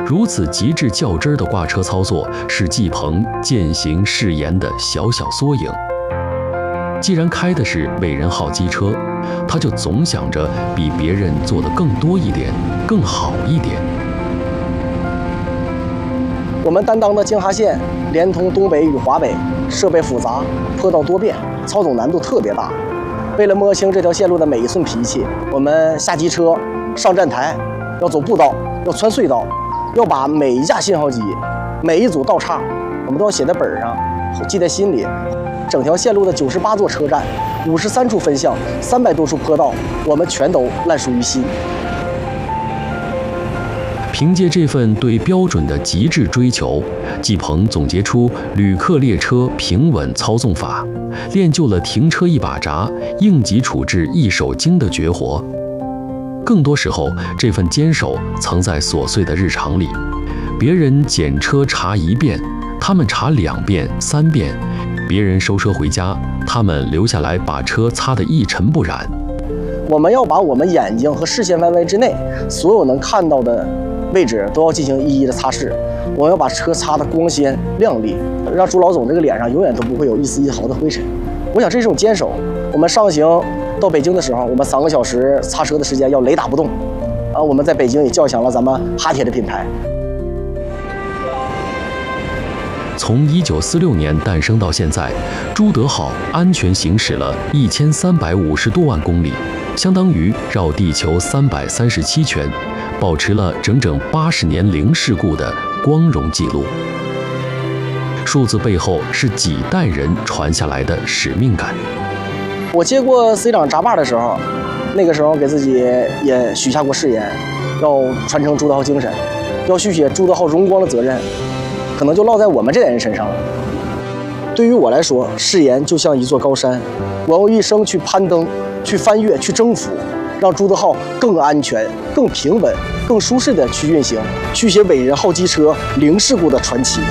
如此极致较真儿的挂车操作，是季鹏践行誓言的小小缩影。既然开的是伟人号机车，他就总想着比别人做得更多一点，更好一点。 我们担当的京哈线连通东北与华北，设备复杂，坡道多变，操纵难度特别大。为了摸清这条线路的每一寸脾气，我们下机车、上站台，要走步道，要穿隧道，要把每一架信号机、每一组道岔，我们都要写在本上，记在心里。整条线路的98座车站、53处分项、300多处坡道，我们全都烂熟于心。 凭借这份对标准的极致追求，季鹏总结出旅客列车平稳操纵法，练就了停车一把闸、应急处置一手经的绝活。更多时候，这份坚守藏在琐碎的日常里。别人检车查1遍，他们查2遍、3遍；别人收车回家，他们留下来把车擦得一尘不染。 我们要把我们眼睛和视线范围之内所有能看到的位置都要进行一一的擦拭，我们要把车擦得光鲜亮丽，让朱老总这个脸上永远都不会有一丝一毫的灰尘。我想这种坚守，我们上行到北京的时候，我们3个小时擦车的时间要雷打不动。我们在北京也叫响了咱们哈铁的品牌。 从1946年诞生到现在，朱德号安全行驶了1350多万公里，相当于绕地球337圈，保持了整整80年零事故的光荣记录。数字背后是几代人传下来的使命感。 我接过司机长闸把的时候，那个时候给自己也许下过誓言，要传承朱德号精神，要续写朱德号荣光的责任，可能就落在我们这代人身上了。对于我来说，誓言就像一座高山，我用一生去攀登、去翻越、去征服，让朱德号更安全、更平稳、更舒适地去运行，续写伟人号机车零事故的传奇。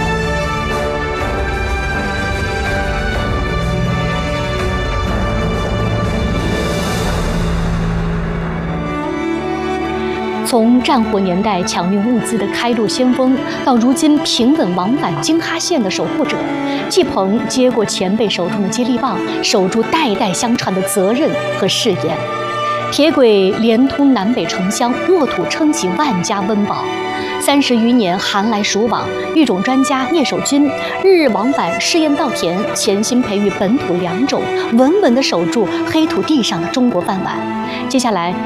从战火年代抢运物资的开路先锋，到如今平稳往返京哈线的守护者，季鹏接过前辈手中的接力棒，守住代代相传的责任和誓言。铁轨连通南北城乡，沃土撑起万家温饱。30余年寒来暑往，育种专家聂守军日日往返试验稻田，潜心培育本土良种，稳稳地守住黑土地上的中国饭碗。接下来